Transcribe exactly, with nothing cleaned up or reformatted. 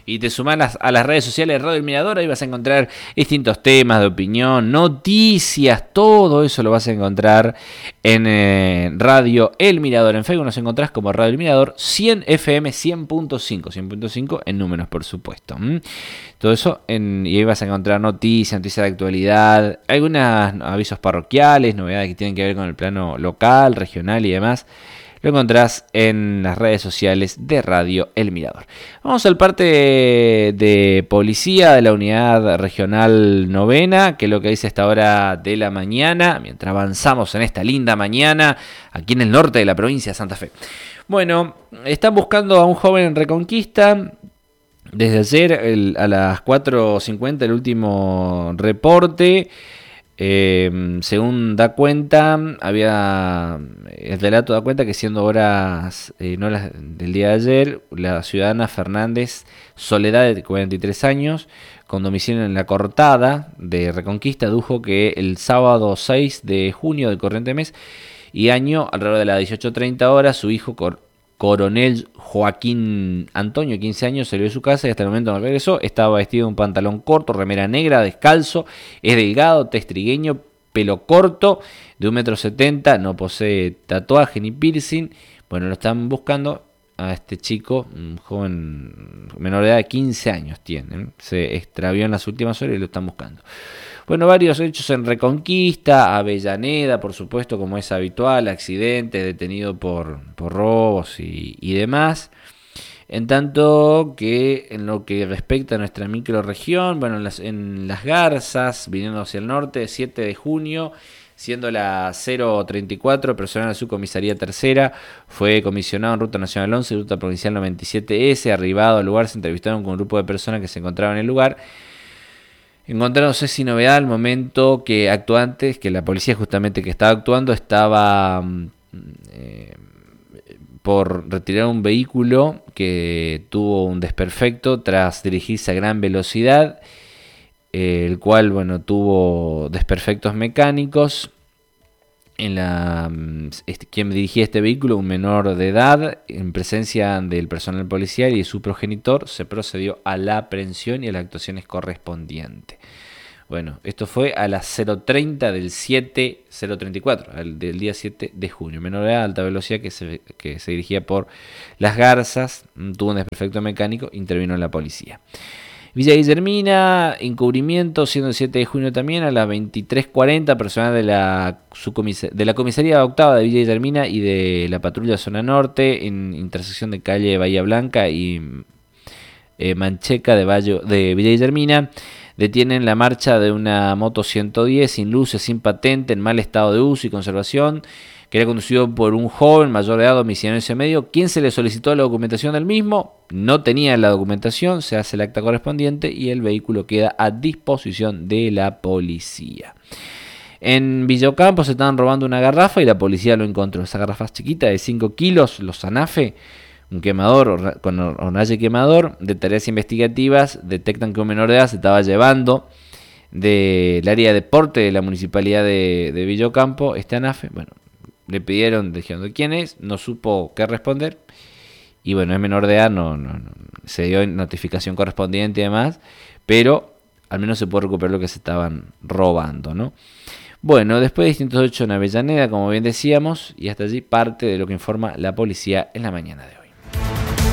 y te sumás a las, a las redes sociales de Radio El Mirador, ahí vas a encontrar distintos temas de opinión, noticias, todo eso lo vas a encontrar en eh, Radio El Mirador. En Facebook nos encontrás como Radio El Mirador cien F M, cien punto cinco, cien punto cinco en números, por supuesto. ¿Mm? Todo eso, en, y ahí vas a encontrar noticias, noticias de actualidad, algunos avisos parroquiales, novedades que tienen que ver con el plano local, regional y demás. Lo encontrás en las redes sociales de Radio El Mirador. Vamos al parte de, de policía de la unidad regional novena, que es lo que dice a esta hora de la mañana, mientras avanzamos en esta linda mañana, aquí en el norte de la provincia de Santa Fe. Bueno, están buscando a un joven en Reconquista. Desde ayer el, a las cuatro cincuenta el último reporte. Eh, según da cuenta, había el relato da cuenta que siendo horas eh, no las del día de ayer, la ciudadana Fernández Soledad, de cuarenta y tres años, con domicilio en La Cortada de Reconquista, dijo que el sábado seis de junio del corriente mes y año, alrededor de las dieciocho treinta horas, su hijo Cor- Coronel Joaquín Antonio, quince años, salió de su casa y hasta el momento no regresó. Estaba vestido de un pantalón corto, remera negra, descalzo, es delgado, tez trigueño, pelo corto, de un metro setenta, no posee tatuaje ni piercing. Bueno, lo están buscando a este chico, un joven menor de edad de quince años tiene. Se extravió en las últimas horas y lo están buscando. Bueno, varios hechos en Reconquista, Avellaneda, por supuesto, como es habitual, accidentes, detenido por, por robos y, y demás. En tanto que en lo que respecta a nuestra microrregión, bueno, en las, en las Garzas, viniendo hacia el norte, siete de junio, siendo la cero treinta y cuatro, personal de su comisaría tercera, fue comisionado en Ruta Nacional once, Ruta Provincial noventa y siete ese, arribado al lugar, se entrevistaron con un grupo de personas que se encontraban en el lugar. Encontraron, no sé si novedad, al momento que actuantes, que la policía justamente que estaba actuando, estaba eh, por retirar un vehículo que tuvo un desperfecto tras dirigirse a gran velocidad, eh, el cual, bueno, tuvo desperfectos mecánicos. En la este, quien dirigía este vehículo, un menor de edad, en presencia del personal policial y de su progenitor, se procedió a la aprehensión y a las actuaciones correspondientes. Bueno, esto fue a las cero treinta del siete, cero treinta y cuatro, del día siete de junio. Menor de edad, alta velocidad, que se, que se dirigía por Las Garzas, tuvo un desperfecto mecánico, intervino la policía. Villa Guillermina, encubrimiento, siendo el siete de junio también, a las veintitrés cuarenta, personal de la, subcomis- de la comisaría octava de Villa Guillermina y de la patrulla zona norte, en intersección de calle Bahía Blanca y eh, Mancheca de, Valle, de Villa Guillermina, detienen la marcha de una moto ciento diez, sin luces, sin patente, en mal estado de uso y conservación, que era conducido por un joven mayor de edad, domiciliario en ese medio, quien se le solicitó la documentación del mismo, no tenía la documentación, se hace el acta correspondiente y el vehículo queda a disposición de la policía. En Villocampo se estaban robando una garrafa y la policía lo encontró. Esa garrafa chiquita de cinco kilos, los Anafe, un quemador con hornalle quemador, de tareas investigativas, detectan que un menor de edad se estaba llevando del área de deporte de la municipalidad de, de Villocampo, este Anafe. Bueno, le pidieron, dijeron quién es, no supo qué responder. Y bueno, es menor de edad, no, no, no, se dio notificación correspondiente y demás, pero al menos se puede recuperar lo que se estaban robando, ¿no? Bueno, después de distintos hechos en Avellaneda, como bien decíamos, y hasta allí parte de lo que informa la policía en la mañana de hoy.